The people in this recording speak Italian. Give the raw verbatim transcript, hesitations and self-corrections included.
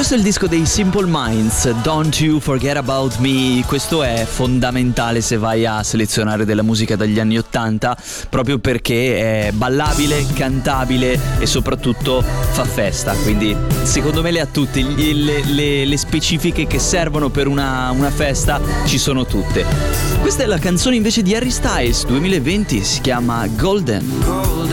Questo è il disco dei Simple Minds, Don't You Forget About Me. Questo è fondamentale se vai a selezionare della musica dagli anni ottanta, proprio perché è ballabile, cantabile e soprattutto fa festa. Quindi secondo me le ha tutte, le, le, le specifiche che servono per una, una festa ci sono tutte. Questa è la canzone invece di Harry Styles duemilaventi, si chiama Golden. Golden